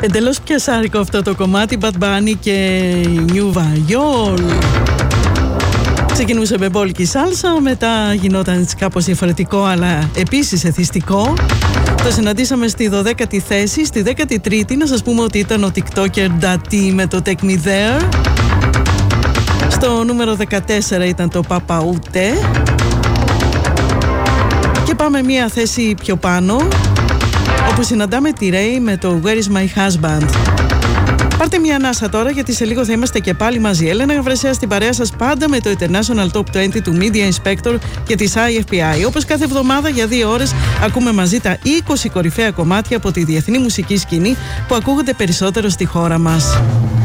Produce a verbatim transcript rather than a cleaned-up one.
Εντελώς πιασάρικο αυτό το κομμάτι, Bad Bunny και New Vayol. Ξεκινούσε με μπόλικη σάλσα, μετά γινόταν κάπως διαφορετικό αλλά επίσης εθιστικό. Το συναντήσαμε στη δωδέκατη θέση. Στη δέκατη τρίτη να σας πούμε ότι ήταν ο TikToker Dati με το Take Me There. Στο νούμερο δεκατέσσερα ήταν το Papa Ute. Και πάμε μία θέση πιο πάνω, όπου συναντάμε τη Ray με το Where is my husband. Πάρτε μια ανάσα τώρα, γιατί σε λίγο θα είμαστε και πάλι μαζί. Έλενα Γαβρεσέα στην παρέα σας, πάντα με το International Top είκοσι του Media Inspector και της άι εφ πι άι. Όπως κάθε εβδομάδα για δύο ώρες ακούμε μαζί τα είκοσι κορυφαία κομμάτια από τη διεθνή μουσική σκηνή που ακούγονται περισσότερο στη χώρα μας.